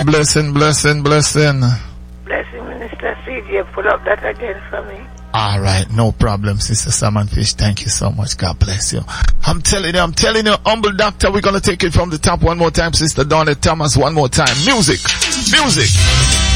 Blessing. Blessing, Minister CJ. Pull up that again for me. All right, no problem, Sister Salmon Fish. Thank you so much. God bless you. I'm telling you, Humble Doctor, we're going to take it from the top one more time. Sister Donna Thomas, one more time. Music.